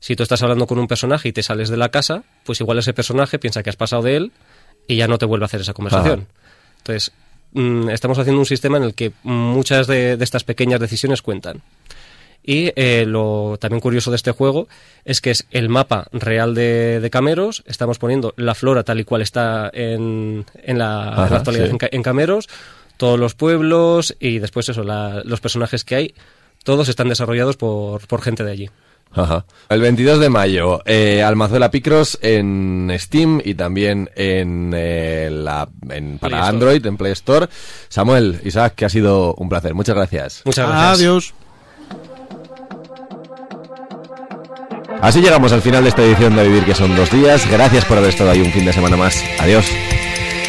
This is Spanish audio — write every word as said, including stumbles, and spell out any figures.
Si tú estás hablando con un personaje y te sales de la casa, pues igual ese personaje piensa que has pasado de él y ya no te vuelve a hacer esa conversación. Ajá. Entonces, mmm, estamos haciendo un sistema en el que muchas de, de estas pequeñas decisiones cuentan. Y eh, lo también curioso de este juego es que es el mapa real de, de Cameros. Estamos poniendo la flora tal y cual está en, en, la, Ajá, en la actualidad sí. en, en Cameros, todos los pueblos y después eso, la, los personajes que hay, todos están desarrollados por, por gente de allí. Ajá. El veintidós de mayo, eh, Almazuela Picross en Steam y también en, eh, la, en para Play Android, Store. En Play Store. Samuel, Isaac, que ha sido un placer. Muchas gracias. Muchas gracias. Adiós. Así llegamos al final de esta edición de A Vivir que son dos días. Gracias por haber estado ahí un fin de semana más. Adiós.